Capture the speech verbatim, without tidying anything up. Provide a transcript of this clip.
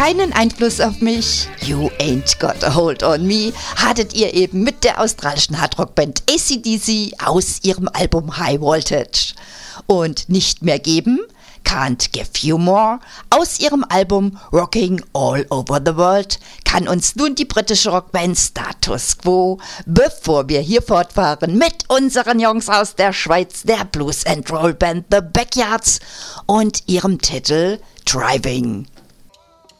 keinen Einfluss auf mich, You Ain't Got a Hold on Me, hattet ihr eben mit der australischen Hardrock-Band A C D C aus ihrem Album High Voltage. Und nicht mehr geben, Can't Give You More, aus ihrem Album Rocking All Over the World, kann uns nun die britische Rockband Status Quo, bevor wir hier fortfahren mit unseren Jungs aus der Schweiz, der Blues and Roll Band The Backyards und ihrem Titel Driving.